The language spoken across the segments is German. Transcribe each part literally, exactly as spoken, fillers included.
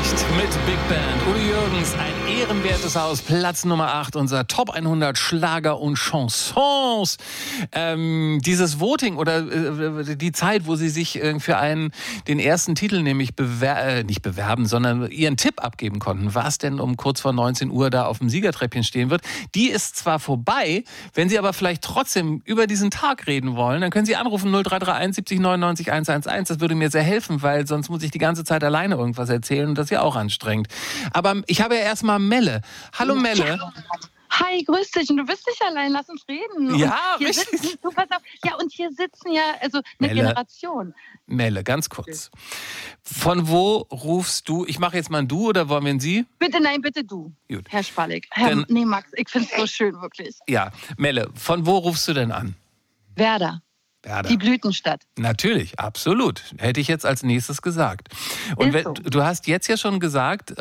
Sonnenlicht mit Big Band. Uli Jürgens, ein ehrenwertes Haus, Platz Nummer acht, unser Top hundert Schlager und Chansons. Ähm, dieses Voting oder äh, die Zeit, wo Sie sich äh, für einen, den ersten Titel nämlich bewer äh, nicht bewerben, sondern Ihren Tipp abgeben konnten, was denn um kurz vor neunzehn Uhr da auf dem Siegertreppchen stehen wird, die ist zwar vorbei, wenn Sie aber vielleicht trotzdem über diesen Tag reden wollen, dann können Sie anrufen null drei drei eins siebzig neunundneunzig hundertelf. Das würde mir sehr helfen, weil sonst muss ich die ganze Zeit alleine irgendwas erzählen und das ist ja auch anstrengend. Aber ich habe ja erstmal Melle. Hallo Melle. Hi, grüß dich. Und du bist nicht allein, lass uns reden. Ja, hier richtig. Sitzen, du, pass auf. Ja, und hier sitzen ja also eine Melle. Generation. Melle, ganz kurz. Von wo rufst du? Ich mache jetzt mal ein Du oder wollen wir ein Sie? Bitte, nein, bitte du, Gut. Herr Spallig. Herr, Denn- nee, Max, ich finde es so schön, wirklich. Ja, Melle, von wo rufst du denn an? Werder, Werder. die Blütenstadt. Natürlich, absolut. Hätte ich jetzt als nächstes gesagt. Und Ist wenn, so. du hast jetzt ja schon gesagt,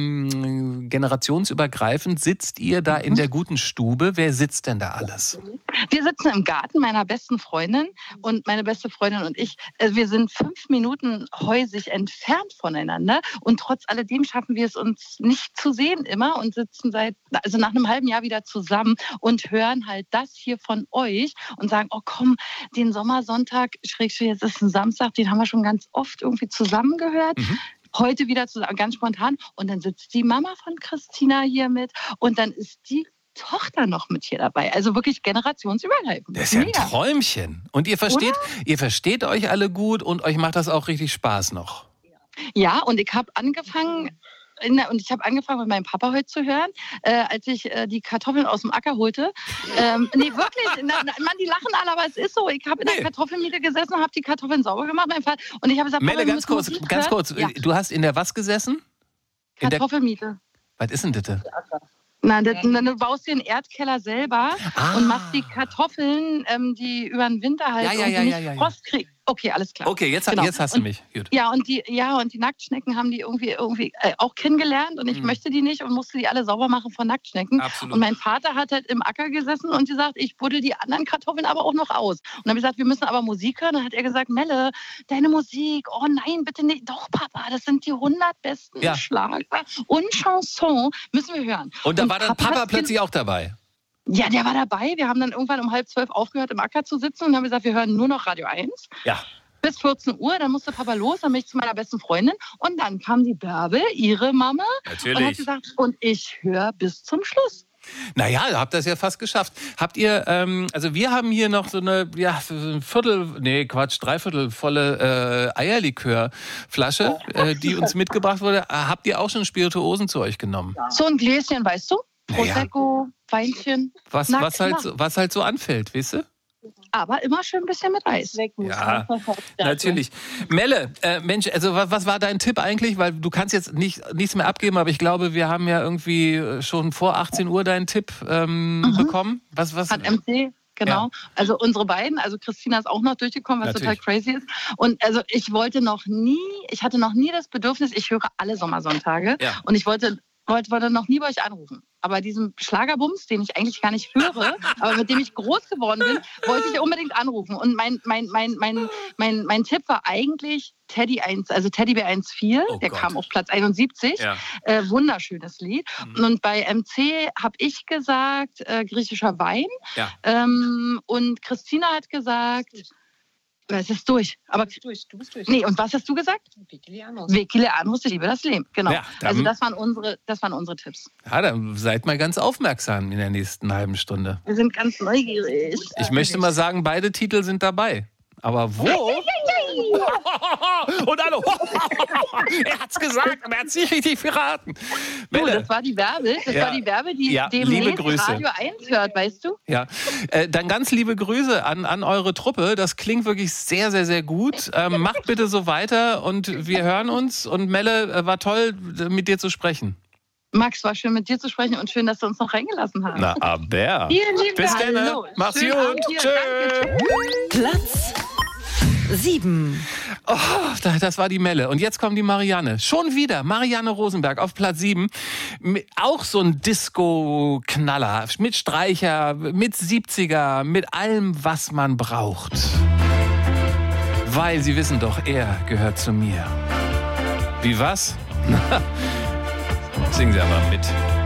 ähm, generationsübergreifend sitzt ihr da in der guten Stube. Wer sitzt denn da alles? Wir sitzen im Garten meiner besten Freundin und meine beste Freundin und ich, äh, wir sind fünf Minuten häusig entfernt voneinander und trotz alledem schaffen wir es uns nicht zu sehen immer und sitzen seit, also nach einem halben Jahr wieder zusammen und hören halt das hier von euch und sagen, oh komm, den Sommersonntag, Schrägstrich, jetzt ist ein Samstag, den haben wir schon ganz oft irgendwie zusammen gehört. Mhm. Heute wieder zusammen, ganz spontan. Und dann sitzt die Mama von Christina hier mit und dann ist die Tochter noch mit hier dabei. Also wirklich generationsübergreifend. Das ist ja ein Mega. Träumchen. Und ihr versteht, ihr versteht euch alle gut und euch macht das auch richtig Spaß noch. Ja, und ich habe angefangen, in der, und ich habe angefangen mit meinem Papa heute zu hören, äh, als ich äh, die Kartoffeln aus dem Acker holte. Ähm, nee, wirklich, na, na, Mann, die lachen alle, aber es ist so. Ich habe in Nee. der Kartoffelmiete gesessen und habe die Kartoffeln sauber gemacht, mein Vater. Und ich habe gesagt, Melle, Papa, wir ganz müssen kurz, Musik ganz hören. kurz. Ja, Du hast in der was gesessen? In der, Kartoffelmiete. was ist denn das? Na, das, na, du baust dir einen Erdkeller selber Ah. und machst die Kartoffeln, ähm, die über den Winter halt Ja, ja, irgendwie ja, nicht ja, ja, ja. Frost kriegen. Okay, alles klar. Okay, jetzt, Genau. jetzt hast du mich. Gut. Ja, und die, ja, und die Nacktschnecken haben die irgendwie, irgendwie äh, auch kennengelernt und ich Mhm. möchte die nicht und musste die alle sauber machen von Nacktschnecken. Absolut. Und mein Vater hat halt im Acker gesessen und gesagt, ich buddel die anderen Kartoffeln aber auch noch aus. Und dann habe ich gesagt, wir müssen aber Musik hören. Dann hat er gesagt, Melle, deine Musik, oh nein, bitte nicht. Doch, Papa, das sind die hundert besten Ja. Schlager und Chanson, müssen wir hören. Und da war dann Papa hat's plötzlich auch dabei. Ja, der war dabei. Wir haben dann irgendwann um halb zwölf aufgehört, im Acker zu sitzen und haben gesagt, wir hören nur noch Radio eins. Ja. Bis vierzehn Uhr, dann musste Papa los, dann bin ich zu meiner besten Freundin. Und dann kam die Bärbel, ihre Mama, und hat Natürlich. gesagt, und ich höre bis zum Schluss. Naja, ihr habt das ja fast geschafft. Habt ihr, ähm, also wir haben hier noch so eine, ja, so ein Viertel, nee, Quatsch, Dreiviertel volle äh, Eierlikörflasche, äh, die uns mitgebracht wurde. Habt ihr auch schon Spirituosen zu euch genommen? So ein Gläschen, weißt du? Naja. Prosecco, Weinchen. Was, Na was, halt, klar. so- was halt so anfällt, weißt du? Aber immer schön ein bisschen mit Eis. Ja, natürlich. Melle, äh, Mensch, also was, was war dein Tipp eigentlich? Weil du kannst jetzt nicht, nichts mehr abgeben, aber ich glaube, wir haben ja irgendwie schon vor achtzehn Uhr deinen Tipp ähm, Mhm. bekommen. Was, was? Hat M C, genau. Ja. Also unsere beiden, also Christina ist auch noch durchgekommen, was Natürlich. total crazy ist. Und also ich wollte noch nie, ich hatte noch nie das Bedürfnis, ich höre alle Sommersonntage Ja. und ich wollte, wollte, wollte noch nie bei euch anrufen. Aber diesen Schlagerbums, den ich eigentlich gar nicht höre, aber mit dem ich groß geworden bin, wollte ich unbedingt anrufen. Und mein, mein, mein, mein, mein, mein Tipp war eigentlich Teddy eins, also Teddybär eins Komma vier, Oh der Gott. kam auf Platz einundsiebzig. Ja. Äh, wunderschönes Lied. Mhm. Und bei M C habe ich gesagt, äh, griechischer Wein. Ja. Ähm, und Christina hat gesagt, es ist durch. Aber Du bist durch, du bist durch. nee, und was hast du gesagt? Vikilianos. Wekile Anrus, ich liebe das Leben. Genau. Ja, dann- also das waren unsere, das waren unsere Tipps. Ja, dann seid mal ganz aufmerksam in der nächsten halben Stunde. Wir sind ganz neugierig. Ich möchte mal sagen, beide Titel sind dabei. Aber wo? Und alle, er hat's gesagt, aber er hat's nicht richtig verraten. Du, Melle, das war die Bärbel, das Ja. war die Bärbel, die Ja, liebe demnächst Grüße. Radio eins hört, weißt du? ja, äh, dann ganz liebe Grüße an, an eure Truppe. Das klingt wirklich sehr, sehr, sehr gut. Ähm, macht bitte so weiter und wir hören uns. Und Melle, äh, war toll, mit dir zu sprechen. Max, war schön mit dir zu sprechen und schön, dass du uns noch reingelassen hast. Na, aber. Vielen lieben Bis Dank. dann. Hallo. Mach's Schönen gut. Abend dir. Tschö. Danke. Platz sieben. Oh, da- das war die Melle. Und jetzt kommt die Marianne. Schon wieder Marianne Rosenberg auf Platz sieben. Mit- Auch so ein Disco-Knaller. Mit Streicher, mit siebziger, mit allem, was man braucht. Weil Sie wissen doch, er gehört zu mir. Wie was? Singen Sie einfach mit.